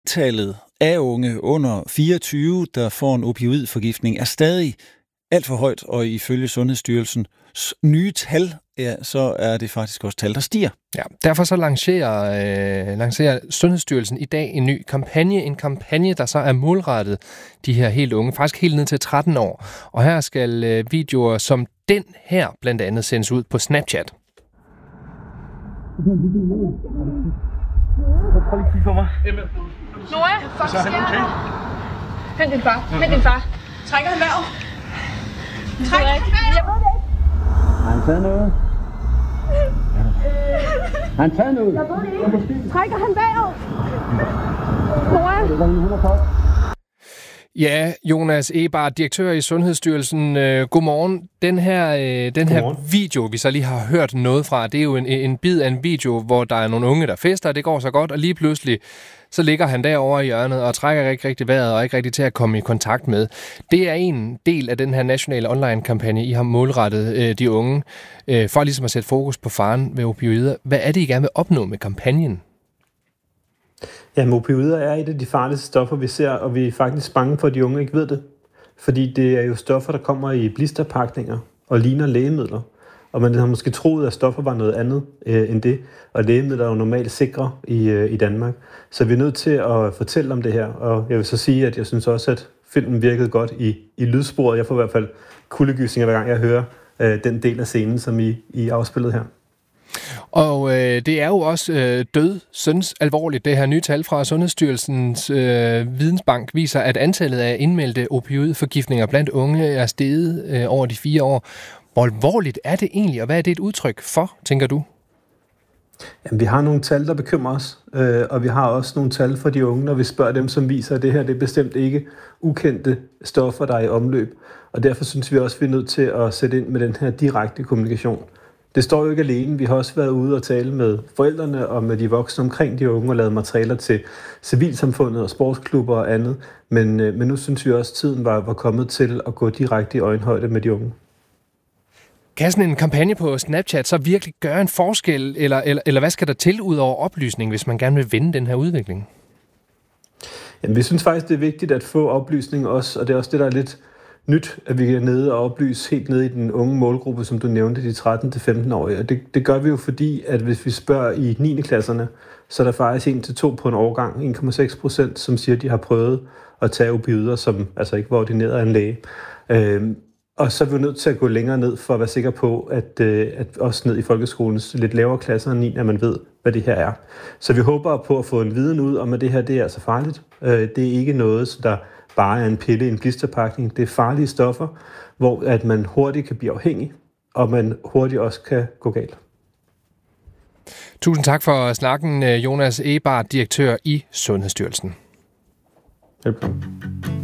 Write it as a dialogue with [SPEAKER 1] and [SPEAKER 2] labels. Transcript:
[SPEAKER 1] Tallet af unge under 24, der får en opioidforgiftning, er stadig alt for højt, og ifølge Sundhedsstyrelsens nye tal, så er det faktisk også tal, der stiger.
[SPEAKER 2] Ja, derfor så lancerer Sundhedsstyrelsen i dag en ny kampagne. En kampagne, der så er målrettet de her helt unge, faktisk helt ned til 13 år. Og her skal videoer som den her blandt andet sendes ud på Snapchat.
[SPEAKER 3] Prøv lige at kigge på mig.
[SPEAKER 4] Nora, fuck,
[SPEAKER 3] så er han okay?
[SPEAKER 4] Hent din far. Hent din far. Trækker han vejret? Trækker han vejret? Jeg ved det ikke.
[SPEAKER 3] Har han taget noget? Har han taget noget?
[SPEAKER 4] Jeg ved det ikke. Trækker han vejret? Nora?
[SPEAKER 2] Ja, Jonas Egbart, direktør i Sundhedsstyrelsen. Godmorgen. Den her video, vi så lige har hørt noget fra, det er jo en bid af en video, hvor der er nogle unge, der fester, og det går så godt, og lige pludselig så ligger han derovre i hjørnet og trækker ikke rigtig vejret og ikke rigtig til at komme i kontakt med. Det er en del af den her nationale online-kampagne, I har målrettet de unge, for ligesom at sætte fokus på faren ved opioider. Hvad er det, I gerne vil opnå med kampagnen?
[SPEAKER 5] Ja, opioider er et af de farligste stoffer, vi ser, og vi er faktisk bange for, at de unge ikke ved det. Fordi det er jo stoffer, der kommer i blisterpakninger og ligner lægemidler. Og man har måske troet, at stoffer var noget andet end det. Og lægemidler er jo normalt sikre i Danmark. Så vi er nødt til at fortælle om det her. Og jeg vil så sige, at jeg synes også, at filmen virkede godt i lydsporet. Jeg får i hvert fald kuldegysninger, hver gang jeg hører den del af scenen, som I afspillede her.
[SPEAKER 2] Og det er jo også alvorligt. Det her nye tal fra Sundhedsstyrelsens vidensbank viser, at antallet af indmeldte opioidforgiftninger blandt unge er steget over de 4 år. Hvor alvorligt er det egentlig, og hvad er det et udtryk for, tænker du?
[SPEAKER 5] Jamen, vi har nogle tal, der bekymrer os, og vi har også nogle tal for de unge, når vi spørger dem, som viser, at det her det er bestemt ikke ukendte stoffer, der er i omløb. Og derfor synes vi også, at vi er nødt til at sætte ind med den her direkte kommunikation. Det står jo ikke alene. Vi har også været ude og tale med forældrene og med de voksne omkring de unge og lavet materialer til civilsamfundet og sportsklubber og andet. Men nu synes vi også, at tiden var kommet til at gå direkte i øjenhøjde med de unge.
[SPEAKER 2] Kan sådan en kampagne på Snapchat så virkelig gøre en forskel, eller hvad skal der til ud over oplysning, hvis man gerne vil vende den her udvikling?
[SPEAKER 5] Jamen, vi synes faktisk, det er vigtigt at få oplysning også, og det er også det, der er lidt nyt, at vi er nede og oplyse helt nede i den unge målgruppe, som du nævnte, de 13-15-årige. Og det gør vi jo fordi, at hvis vi spørger i 9. klasserne, så er der faktisk 1-2 på en årgang, 1,6%, som siger, at de har prøvet at tage opioider, som altså ikke var ordineret af en læge. Og så er vi nødt til at gå længere ned for at være sikker på, at også ned i folkeskolens lidt lavere klasser end 9, at man ved, hvad det her er. Så vi håber på at få en viden ud om, at det her det er altså farligt. Det er ikke noget, der bare er en pille i en blisterpakning. Det er farlige stoffer, hvor at man hurtigt kan blive afhængig, og man hurtigt også kan gå galt.
[SPEAKER 2] Tusind tak for snakken, Jonas Egbart, direktør i Sundhedsstyrelsen.
[SPEAKER 5] Velkommen.